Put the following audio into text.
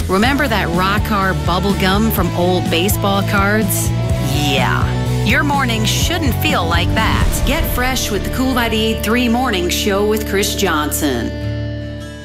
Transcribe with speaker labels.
Speaker 1: Remember that rock-hard bubble gum from old baseball cards? Yeah. Your morning shouldn't feel like that. Get fresh with the Cool 98.3 Morning Show with Chris Johnson.